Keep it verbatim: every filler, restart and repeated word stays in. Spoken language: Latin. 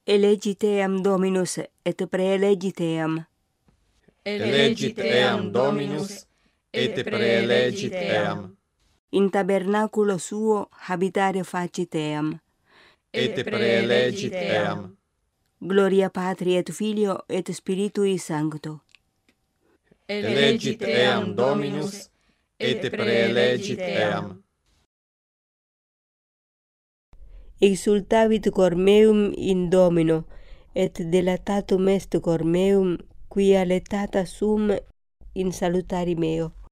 Elegit eam Dominus et praelegit eam. Elegit eam Dominus et praelegit eam. In tabernaculo suo habitare facit eam. Et praelegit eam. Gloria Patri et Filio et Spiritui Sancto. Elegit eam Dominus et praelegit eam. Exultavit cor meum in Domino, et delatatum est cor meum, qui aletata sum in salutari meo.